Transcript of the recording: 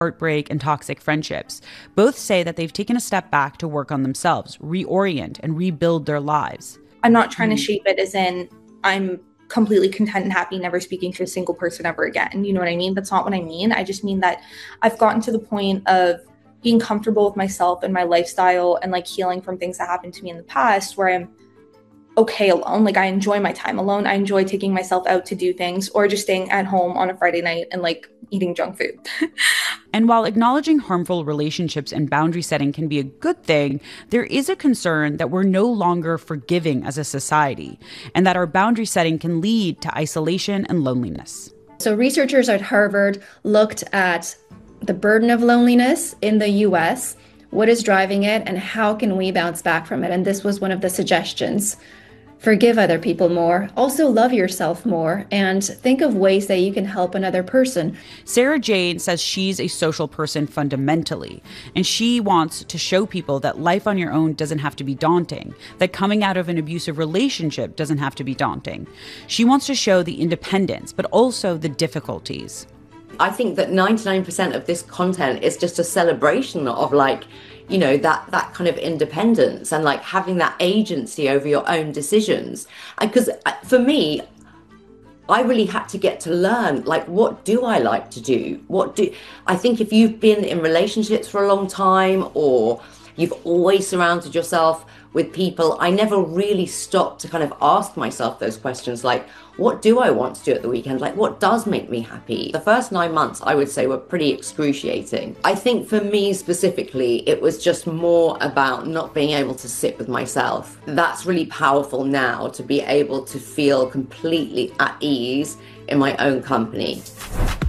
heartbreak, and toxic friendships. Both say that they've taken a step back to work on themselves, reorient, and rebuild their lives. I'm not trying to shape it as in I'm completely content and happy, never speaking to a single person ever again. You know what I mean? That's not what I mean. I just mean that I've gotten to the point of being comfortable with myself and my lifestyle and like healing from things that happened to me in the past where I'm okay alone. Like I enjoy my time alone. I enjoy taking myself out to do things or just staying at home on a Friday night and like eating junk food. And while acknowledging harmful relationships and boundary setting can be a good thing, there is a concern that we're no longer forgiving as a society and that our boundary setting can lead to isolation and loneliness. So researchers at Harvard looked at the burden of loneliness in the US, what is driving it, and how can we bounce back from it? And this was one of the suggestions. Forgive other people more, also love yourself more, and think of ways that you can help another person. Sarah Jane says she's a social person fundamentally, and she wants to show people that life on your own doesn't have to be daunting, that coming out of an abusive relationship doesn't have to be daunting. She wants to show the independence, but also the difficulties. I think that 99% of this content is just a celebration of like, you know, that kind of independence and like having that agency over your own decisions. And because for me, I really had to get to learn, like, what do I like to do? I think if you've been in relationships for a long time or you've always surrounded yourself with people, I never really stopped to kind of ask myself those questions like, what do I want to do at the weekend? Like, what does make me happy? The first 9 months, I would say, were pretty excruciating. I think for me specifically, it was just more about not being able to sit with myself. That's really powerful now, to be able to feel completely at ease in my own company.